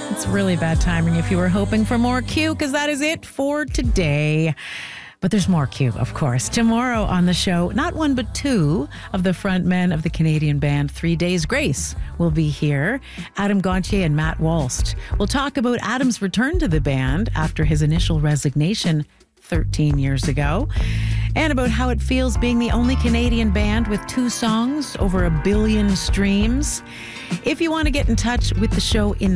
It's really bad timing if you were hoping for more Q, because that is it for today. But there's more Q, of course. Tomorrow on the show, not one but two of the front men of the Canadian band 3 Days Grace will be here. Adam Gontier and Matt Walst. We'll talk about Adam's return to the band after his initial resignation 13 years ago, and about how it feels being the only Canadian band with 2 songs over 1 billion streams. If you want to get in touch with the show in